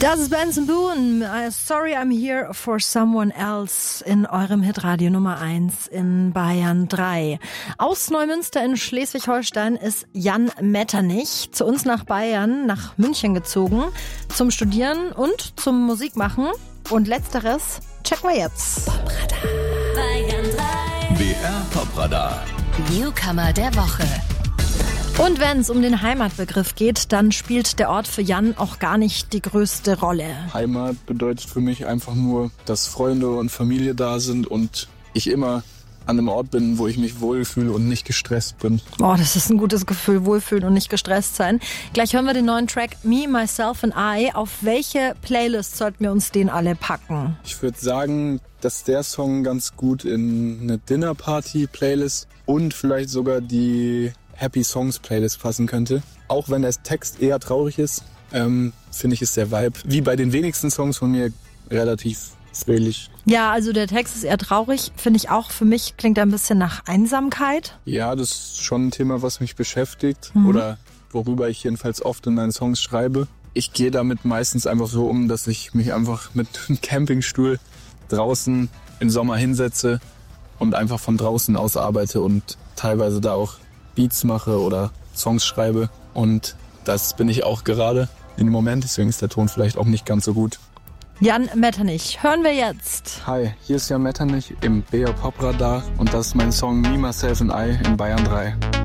Das ist Benson Boone. Sorry, I'm here for someone else in eurem Hitradio Nummer 1 in Bayern 3. Aus Neumünster in Schleswig-Holstein ist Jan Metternich zu uns nach Bayern, nach München gezogen, zum Studieren und zum Musikmachen. Und letzteres checken wir jetzt. Popradar. Bayern 3. BR Popradar. Newcomer der Woche. Und wenn es um den Heimatbegriff geht, dann spielt der Ort für Jan auch gar nicht die größte Rolle. Heimat bedeutet für mich einfach nur, dass Freunde und Familie da sind und ich immer an einem Ort bin, wo ich mich wohlfühle und nicht gestresst bin. Oh, das ist ein gutes Gefühl, wohlfühlen und nicht gestresst sein. Gleich hören wir den neuen Track Me, Myself and I. Auf welche Playlist sollten wir uns den alle packen? Ich würde sagen, dass der Song ganz gut in eine Dinner-Party-Playlist und vielleicht sogar die Happy Songs Playlist passen könnte. Auch wenn der Text eher traurig ist, finde ich, ist der Vibe, wie bei den wenigsten Songs von mir, relativ fröhlich. Ja, also der Text ist eher traurig, finde ich auch. Für mich klingt er ein bisschen nach Einsamkeit. Ja, das ist schon ein Thema, was mich beschäftigt oder worüber ich jedenfalls oft in meinen Songs schreibe. Ich gehe damit meistens einfach so um, dass ich mich einfach mit einem Campingstuhl draußen im Sommer hinsetze und einfach von draußen aus arbeite und teilweise da auch Beats mache oder Songs schreibe. Und das bin ich auch gerade im Moment, deswegen ist der Ton vielleicht auch nicht ganz so gut. Jan Metternich, hören wir jetzt. Hi, hier ist Jan Metternich im BR Popradar und das ist mein Song Me, Myself and I in Bayern 3.